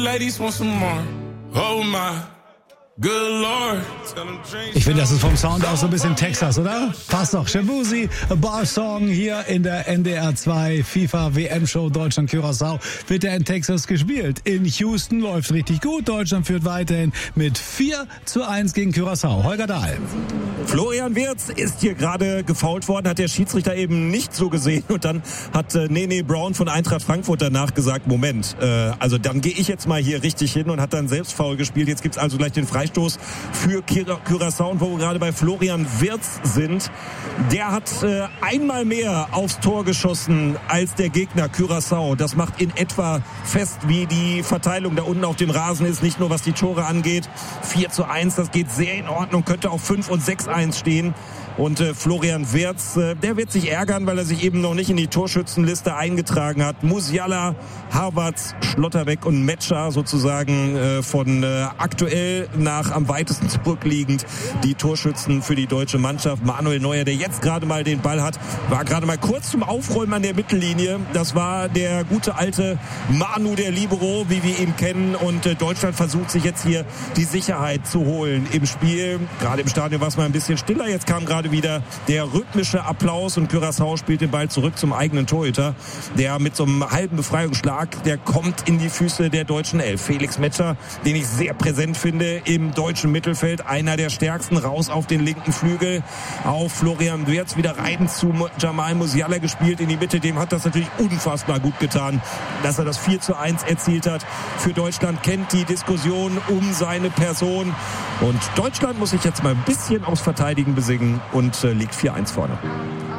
Ladies want some more. Oh my. Good Lord. Ich finde, das ist vom Sound auch so ein bisschen Texas, oder? Passt doch. Shabuzi, Bar-Song hier in der NDR 2 FIFA-WM-Show Deutschland-Curaçao wird ja in Texas gespielt. In Houston läuft richtig gut. Deutschland führt weiterhin mit 4:1 gegen Curaçao. Holger Dahl. Florian Wirtz ist hier gerade gefoult worden, hat der Schiedsrichter eben nicht so gesehen. Und dann hat Nene Brown von Eintracht Frankfurt danach gesagt, Moment, also dann gehe ich jetzt mal hier richtig hin, und hat dann selbst faul gespielt. Jetzt gibt's also gleich den Freistoß für Curaçao. Und wo wir gerade bei Florian Wirtz sind, der hat einmal mehr aufs Tor geschossen als der Gegner Curaçao. Das macht in etwa fest, wie die Verteilung da unten auf dem Rasen ist, nicht nur was die Tore angeht. 4:1, das geht sehr in Ordnung, könnte auch 5 und 6:1 stehen. Und Florian Wirtz, der wird sich ärgern, weil er sich eben noch nicht in die Torschützenliste eingetragen hat. Musiala, Havertz, Schlotterbeck und Metscher sozusagen von aktuell nach am weitesten zurückliegend die Torschützen für die deutsche Mannschaft. Manuel Neuer, der jetzt gerade mal den Ball hat, war gerade mal kurz zum Aufräumen an der Mittellinie. Das war der gute alte Manu, der Libero, wie wir ihn kennen. Und Deutschland versucht sich jetzt hier die Sicherheit zu holen im Spiel. Gerade im Stadion war es mal ein bisschen stiller. Jetzt kam gerade wieder der rhythmische Applaus, und Curaçao spielt den Ball zurück zum eigenen Torhüter, der mit so einem halben Befreiungsschlag, der kommt in die Füße der deutschen Elf. Felix Metscher, den ich sehr präsent finde im deutschen Mittelfeld, einer der stärksten, raus auf den linken Flügel, auf Florian Wirtz, wieder rein zu Jamal Musiala gespielt in die Mitte. Dem hat das natürlich unfassbar gut getan, dass er das 4:1 erzielt hat. Für Deutschland kennt die Diskussion um seine Person, und Deutschland muss sich jetzt mal ein bisschen aufs Verteidigen besinnen und liegt 4:1 vorne.